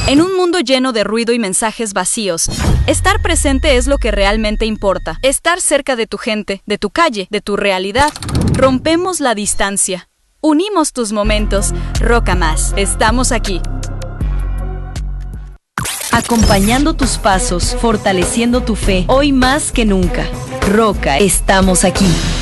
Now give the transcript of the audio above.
En un mundo lleno de ruido y mensajes vacíos, estar presente es lo que realmente importa. Estar cerca de tu gente, de tu calle, de tu realidad. Rompemos la distancia. Unimos tus momentos. Roca Más. Estamos aquí. Acompañando tus pasos, fortaleciendo tu fe, hoy más que nunca. Roca, estamos aquí.